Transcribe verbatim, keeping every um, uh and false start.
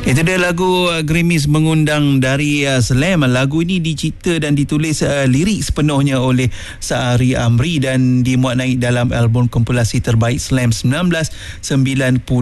Itu dia lagu uh, Gerimis Mengundang dari uh, Slam. Lagu ini dicipta dan ditulis uh, lirik sepenuhnya oleh Sa'ari Amri dan dimuat naik dalam album kompilasi terbaik Slam seribu sembilan ratus sembilan puluh.